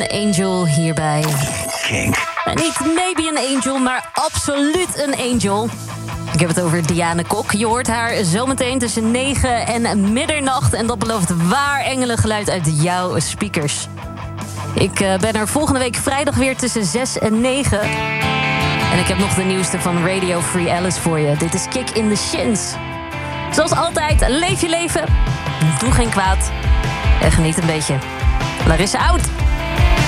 an Angel hierbij. Kink. En niet maybe an angel, maar absoluut een angel. Ik heb het over Diane Kok. Je hoort haar zometeen tussen 9 en middernacht. En dat belooft waar engelengeluid uit jouw speakers. Ik ben er volgende week vrijdag weer tussen 6 en 9. En ik heb nog de nieuwste van Radio Free Alice voor je. Dit is Kick in the Shins. Zoals altijd, leef je leven. Doe geen kwaad. En geniet een beetje. Larissa out.